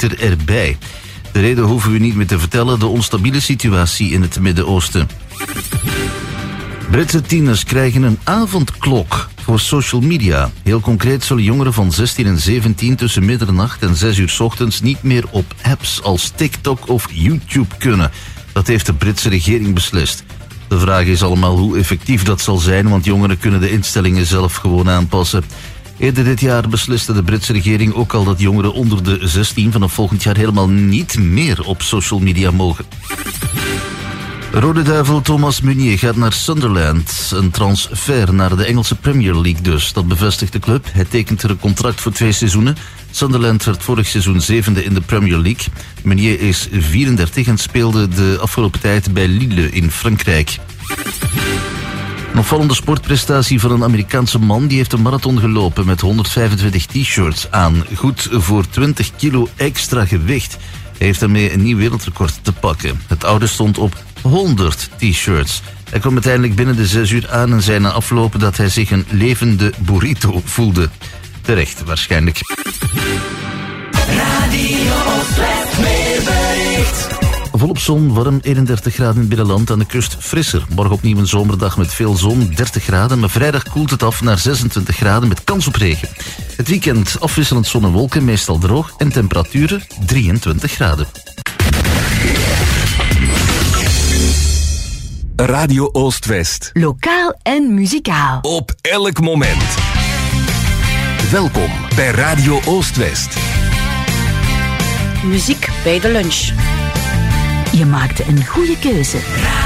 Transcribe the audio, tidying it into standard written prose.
beter erbij. De reden hoeven we niet meer te vertellen, de onstabiele situatie in het Midden-Oosten. Britse tieners krijgen een avondklok voor social media. Heel concreet zullen jongeren van 16 en 17 tussen middernacht en 6 uur 's ochtends niet meer op apps als TikTok of YouTube kunnen. Dat heeft de Britse regering beslist. De vraag is allemaal hoe effectief dat zal zijn, want jongeren kunnen de instellingen zelf gewoon aanpassen. Eerder dit jaar besliste de Britse regering ook al dat jongeren onder de 16 vanaf volgend jaar helemaal niet meer op social media mogen. Rode Duivel Thomas Meunier gaat naar Sunderland. Een transfer naar de Engelse Premier League dus. Dat bevestigt de club. Hij tekent er een contract voor 2 seizoenen. Sunderland werd vorig seizoen 7e in de Premier League. Meunier is 34 en speelde de afgelopen tijd bij Lille in Frankrijk. Een opvallende sportprestatie van een Amerikaanse man. Die heeft een marathon gelopen met 125 t-shirts aan. Goed voor 20 kilo extra gewicht. Hij heeft daarmee een nieuw wereldrecord te pakken. Het oude stond op 100 t-shirts. Hij kwam uiteindelijk binnen de 6 uur aan en zei na afloop dat hij zich een levende burrito voelde. Terecht, waarschijnlijk. Radio Oostwest weerbericht. Volop zon, warm 31 graden in het binnenland, aan de kust frisser. Morgen opnieuw een zomerdag met veel zon, 30 graden. Maar vrijdag koelt het af naar 26 graden met kans op regen. Het weekend afwisselend zon en wolken, meestal droog. En temperaturen 23 graden. Radio Oost-West. Lokaal en muzikaal. Op elk moment. Welkom bij Radio Oost-West. Muziek bij de lunch. Je maakte een goede keuze.